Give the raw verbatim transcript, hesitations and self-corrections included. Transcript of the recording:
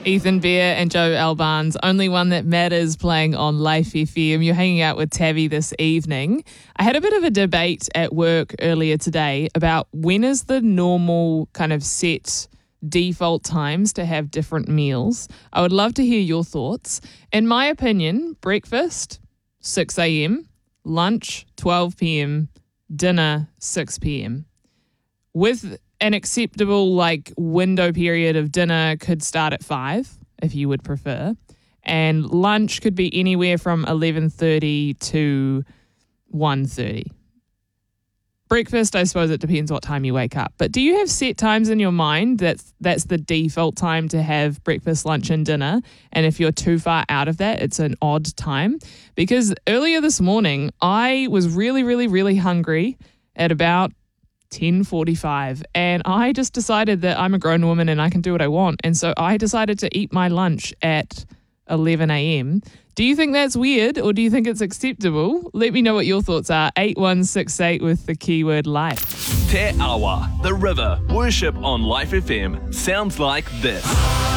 Ethan Bear and Joe Albans, Only One That Matters, playing on Life F M. You're hanging out with Tabby this evening. I had a bit of a debate at work earlier today about when is the normal kind of set default times to have different meals. I would love to hear your thoughts. In my opinion, breakfast, six a.m., lunch, twelve p.m., dinner, six p.m. With an acceptable like window period of dinner could start at five if you would prefer, and lunch could be anywhere from eleven thirty to one thirty. Breakfast, I suppose it depends what time you wake up. But do you have set times in your mind that's that's the default time to have breakfast, lunch and dinner? And if you're too far out of that, it's an odd time? Because earlier this morning, I was really, really, really hungry at about ten forty-five, and I just decided that I'm a grown woman and I can do what I want. And so I decided to eat my lunch at eleven a.m. Do you think that's weird, or do you think it's acceptable? Let me know what your thoughts are. eight one six eight with the keyword life. Te Awa, the river, worship on Life F M sounds like this.